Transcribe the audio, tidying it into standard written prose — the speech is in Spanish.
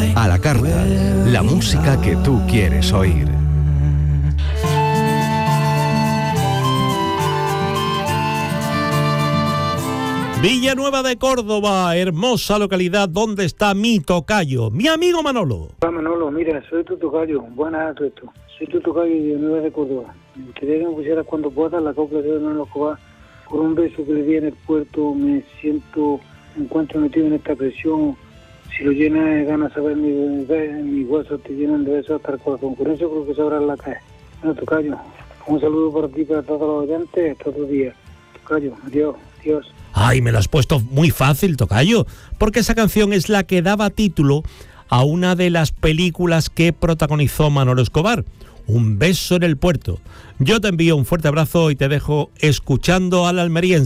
A la carta, la música que tú quieres oír. Villanueva de Córdoba, hermosa localidad donde está mi tocayo, mi amigo Manolo. Hola Manolo, mira, soy tu tocayo, buenas a todo esto. Soy tu tocayo de Villanueva de Córdoba. Quería que me pusieras cuando puedas la copla de Manolo Escobar. Por un beso que le di en el puerto, me encuentro metido en esta presión. Si lo llenas de ganas de saber mis huesos te llenan de besos hasta el corazón. Por eso creo que sabrás la calle. Bueno, tocayo, un saludo para ti, para todos los oyentes, hasta otro día. Tocayo, adiós. Ay, me lo has puesto muy fácil, tocayo, porque esa canción es la que daba título a una de las películas que protagonizó Manolo Escobar, Un beso en el puerto. Yo te envío un fuerte abrazo y te dejo escuchando al almeriense.